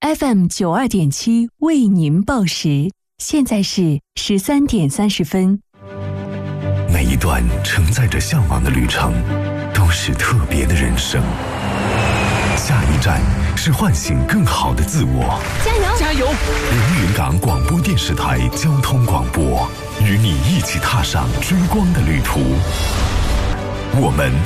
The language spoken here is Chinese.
FM92.7为您报时，现在是13点30分。 每一段承载着向往的旅程，都是特别的人生。下一站是唤醒更好的自我。 加油！ 加油！ 连云港广播电视台交通广播，与你一起踏上追光的旅途。我们